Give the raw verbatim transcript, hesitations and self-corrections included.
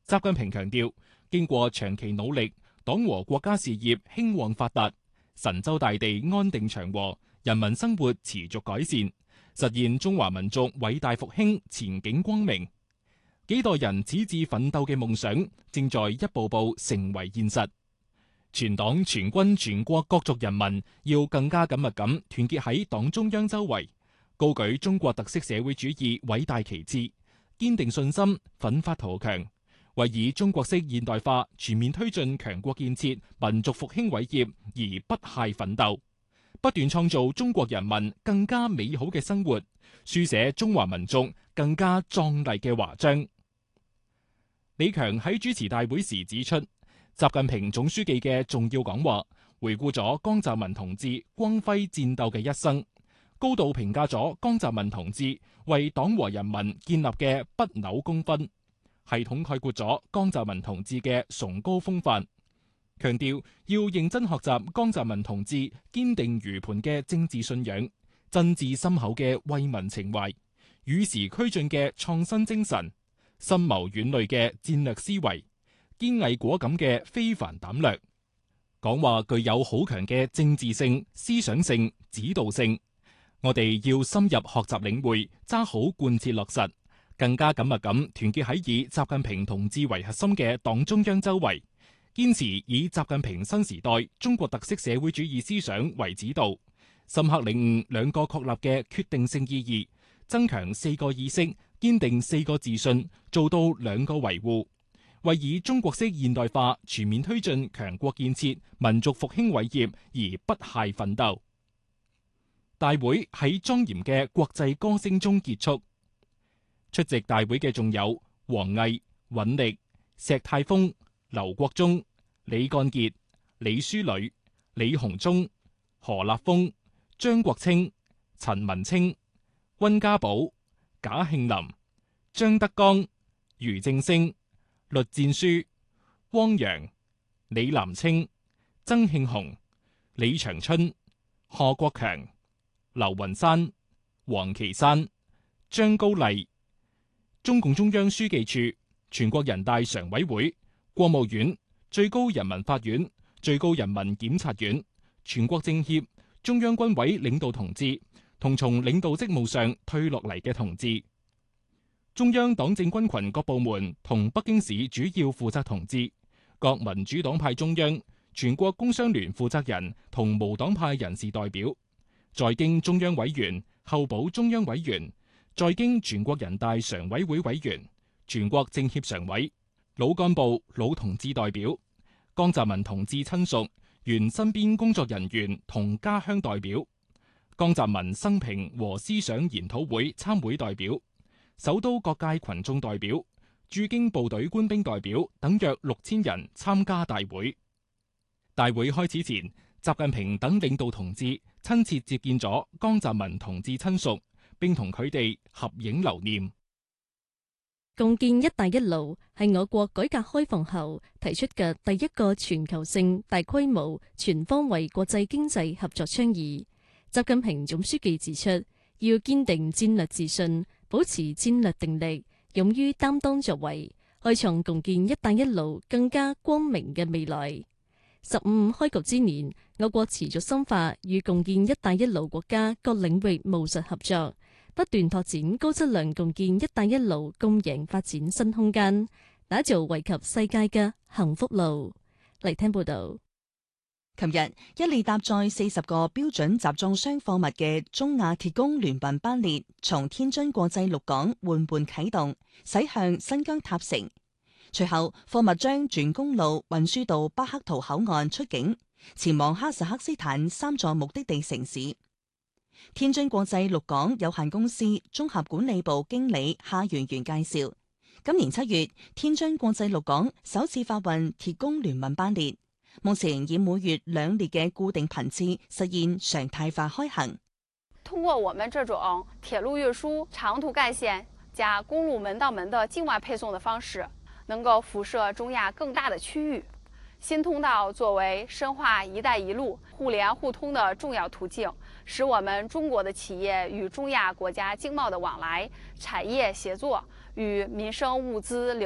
習近平強調，經過長期努力，黨和國家事業興旺發達，神州大地安定祥和，人民生活持續改善，實現中華民族偉大復興前景光明。幾代人矢志奮鬥嘅夢想正在一步步成為現實。全黨全軍全國各族人民要更加緊密咁團結喺黨中央周圍，高舉中國特色社會主義偉大旗幟，堅定信心，奮發圖強，為以中國式現代化全面推進強國建設、民族復興偉業而不懈奮鬥，不斷創造中國人民更加美好嘅生活，書寫中華民族更加壯麗嘅華章。李強喺主持大會時指出，習近平總書記嘅重要講話，回顧咗江澤民同志光輝戰鬥嘅一生，高度評價咗江澤民同志為黨和人民建立嘅不朽功勳，系統概括咗江澤民同志嘅崇高風範，強調要認真學習江澤民同志堅定如磐嘅政治信仰、真摯深厚嘅為民情懷、與時俱進嘅創新精神、深謀遠慮嘅戰略思維、堅毅果敢嘅非凡膽略。講話具有好強嘅政治性、思想性、指導性。我哋要深入學習領會，揸好貫徹落實，更加緊密咁團結喺以習近平同志為核心嘅黨中央周圍，堅持以習近平新時代中國特色社會主義思想為指導，深刻領悟兩個確立嘅決定性意義，增強四個意識，堅定四個自信，做到兩個維護，為以中國式現代化全面推進強國建設、民族復興偉業而不懈奮鬥。大會喺莊嚴嘅國際歌聲中結束。出席大會嘅仲有王毅、尹力、石泰峰、劉國中、李幹傑、李書磊、李鴻忠、何立峰、張國清、陳文清、溫家寶、賈慶林、張德江、俞正聲、栗戰書、汪洋、李嵐清、曾慶紅、李長春、賀國強、劉雲山、王岐山、張高麗、中共中央書記處、全國人大常委會、國務院、最高人民法院、最高人民檢察院、全國政協、中央軍委領導同志同從領導職務上退落嚟嘅同志，中央黨政軍群各部門同北京市主要負責同志，各民主黨派中央、全國工商聯負責人同無黨派人士代表，在京中央委員、候補中央委員，在京全國人大常委會委員、全國政協常委、老幹部、老同志代表，江澤民同志親屬、原身邊工作人員同家鄉代表，江澤民生平和思想研討會參會代表，首都各界群眾代表，駐京部隊官兵代表等約六千人參加大會。大會開始前，習近平等領導同志親切接見咗江澤民同志親屬，並同佢哋合影留念。 共建“一帶一路”係我國改革開放後提出嘅第一個全球性、大規模、全方位國際經濟合作倡議。習近平總書記指出，要堅定戰略自信，保持戰略定力，勇於擔當作為，開創共建“一帶一路”更加光明嘅未來。十五開局之年，我國持續深化與共建“一帶一路”國家各領域務實合作，不斷拓展高質量共建“一帶一路”共贏發展新空間，打造惠及世界嘅幸福路。嚟聽報道。 琴日，一列搭載四十個標準集裝箱貨物嘅中亞鐵工聯運班列從天津國際陸港緩緩啟動，駛向新疆塔城。隨後，貨物將轉公路運輸到巴克圖口岸出境，前往哈薩克斯坦三座目的地城市。天津國際陸港有限公司綜合管理部經理夏元元介紹，今年七月，天津國際陸港首次發運鐵工聯運班列，目前以每月兩列嘅固定頻次實現常態化開行。 通過我們這種鐵路運輸長途幹線加公路門到門的境外配送的方式，能夠輻射中亞更大的區域。新通道作為深化“一帶一路”互聯互通的重要途徑，使我們中國的企業與中亞國家經貿的往來、產業協作與民生物資流